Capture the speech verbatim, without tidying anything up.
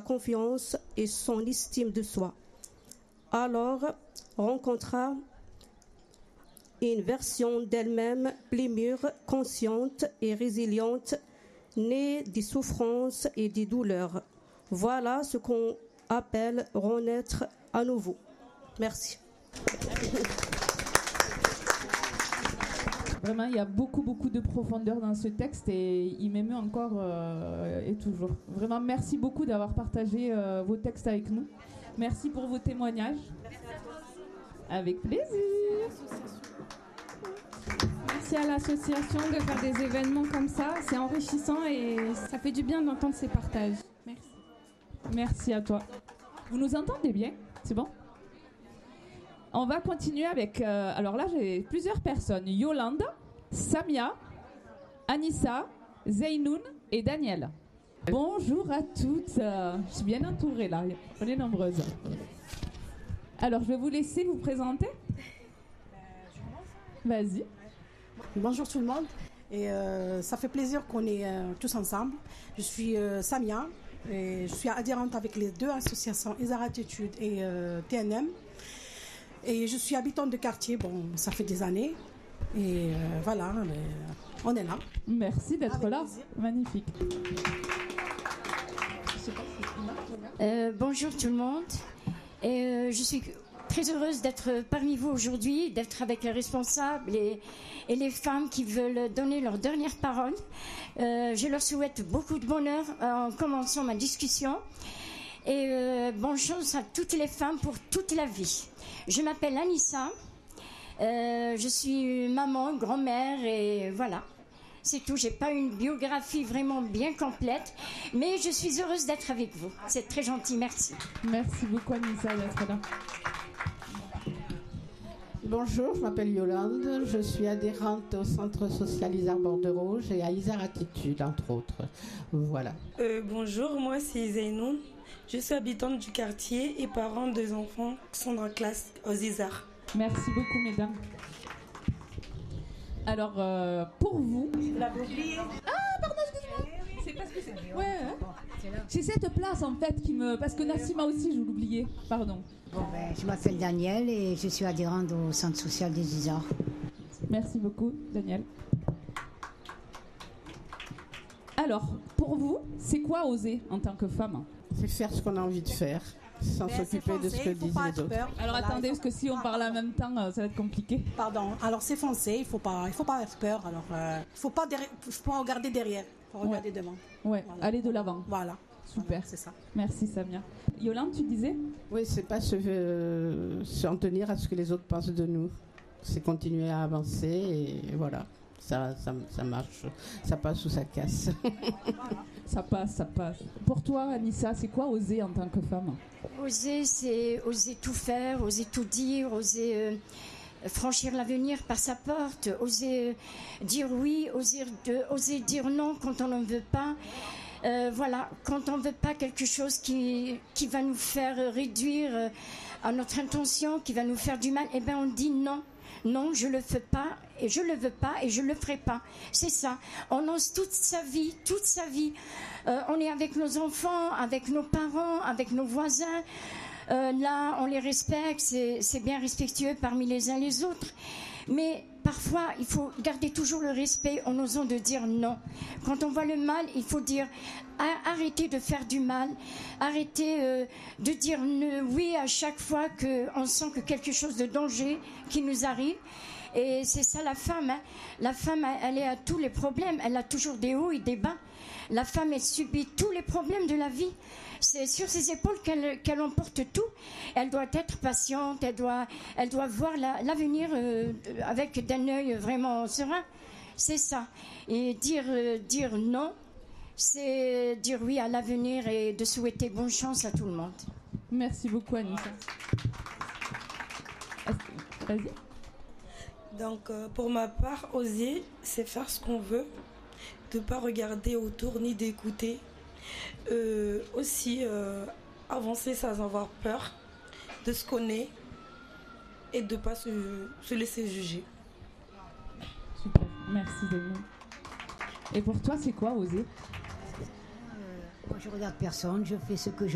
confiance et son estime de soi. Alors rencontra une version d'elle-même plus mûre, consciente et résiliente, née des souffrances et des douleurs. Voilà ce qu'on appelle renaître à nouveau. Merci. Vraiment, il y a beaucoup, beaucoup de profondeur dans ce texte et il m'émeut encore euh, et toujours. Vraiment, merci beaucoup d'avoir partagé euh, vos textes avec nous. Merci pour vos témoignages. Avec plaisir. Merci à l'association de faire des événements comme ça. C'est enrichissant et ça fait du bien d'entendre ces partages. Merci. Merci à toi. Vous nous entendez bien? C'est bon? On va continuer avec... Euh, alors là, j'ai plusieurs personnes. Yolande, Samia, Anissa, Zeynoun et Daniel. Bonjour à toutes. Euh, je suis bien entourée là. On est nombreuses. Alors, je vais vous laisser vous présenter. Vas-y. Bonjour tout le monde. Et euh, ça fait plaisir qu'on est euh, tous ensemble. Je suis euh, Samia. Et je suis adhérente avec les deux associations Isaratitude et euh, T N M. Et je suis habitante de quartier, bon, ça fait des années. Et euh, voilà, mais, on est là. Merci d'être Avec là. plaisir. Magnifique. Euh, bonjour tout le monde. Et, euh, je suis très heureuse d'être parmi vous aujourd'hui, d'être avec les responsables et, et les femmes qui veulent donner leur dernière parole. Euh, je leur souhaite beaucoup de bonheur en commençant ma discussion. Et euh, bonne chance à toutes les femmes pour toute la vie. Je m'appelle Anissa, euh, je suis maman, grand-mère et voilà. C'est tout, j'ai pas une biographie vraiment bien complète, mais je suis heureuse d'être avec vous. C'est très gentil, merci. Merci beaucoup Anissa d'être là. Bonjour, je m'appelle Yolande, je suis adhérente au centre social Isard Borderouge et à Isard Attitude, entre autres. Voilà. Euh, bonjour, moi c'est Zeynoun. Je suis habitante du quartier et parent des enfants qui sont dans la classe aux Isard. Merci beaucoup, mesdames. Alors, euh, pour vous... Vous l'avez oublié? Ah, pardon, excuse-moi. C'est parce que c'est... Ouais, hein. C'est cette place, en fait, qui me... Parce que Nassima aussi, je l'oubliais. Pardon. Bon, ben, je m'appelle Daniel et je suis adhérente au centre social des Isards. Merci beaucoup, Daniel. Alors, pour vous, c'est quoi oser en tant que femme? C'est faire ce qu'on a envie de faire, sans Mais s'occuper c'est de ce foncé, que il faut disent pas les être autres. peur. Alors Voilà, attendez, il faut- parce que si on parle en même temps, euh, ça va être compliqué. Pardon, alors c'est foncé, il ne faut pas, il faut pas avoir peur. Alors, euh, il ne faut pas, derrière- faut pas regarder derrière, il faut regarder devant. Ouais, Voilà. aller de l'avant. Voilà. Super. Voilà, c'est ça. Merci Samia. Yolande, tu disais? Oui, c'est pas se, euh, s'en tenir à ce que les autres pensent de nous. C'est continuer à avancer et voilà. Ça, ça, ça marche, ça passe ou ça casse. Ça passe, ça passe. Pour toi, Anissa, c'est quoi oser en tant que femme? Oser, c'est oser tout faire, oser tout dire, oser euh, franchir l'avenir par sa porte, oser euh, dire oui, oser, de, oser dire non quand on n'en veut pas. Euh, voilà, quand on ne veut pas quelque chose qui, qui va nous faire réduire euh, à notre intention, qui va nous faire du mal, eh bien on dit non. Non, je le fais pas et je le veux pas et je le ferai pas. C'est ça. On ose toute sa vie, toute sa vie. Euh, on est avec nos enfants, avec nos parents, avec nos voisins. Euh, là, on les respecte, c'est, c'est bien respectueux parmi les uns les autres. Mais parfois, il faut garder toujours le respect en osant de dire non. Quand on voit le mal, il faut dire arrêtez de faire du mal, arrêtez euh, de dire ne, oui à chaque fois qu'on sent que quelque chose de danger qui nous arrive. Et c'est ça la femme. Hein. La femme, elle est à tous les problèmes. Elle a toujours des hauts et des bas. La femme, elle subit tous les problèmes de la vie. C'est sur ses épaules qu'elle, qu'elle emporte tout. Elle doit être patiente, elle doit, elle doit voir la, l'avenir euh, avec d'un œil vraiment serein. C'est ça. Et dire, euh, dire non, c'est dire oui à l'avenir et de souhaiter bonne chance à tout le monde. Merci beaucoup, Anissa. Vas-y. Donc, euh, pour ma part, oser, c'est faire ce qu'on veut, de ne pas regarder autour ni d'écouter. Euh, aussi, euh, avancer sans avoir peur de ce qu'on est et de ne pas se, se laisser juger. Super, merci Zeynoun. Et pour toi, c'est quoi oser? Moi, je regarde personne, je fais ce que je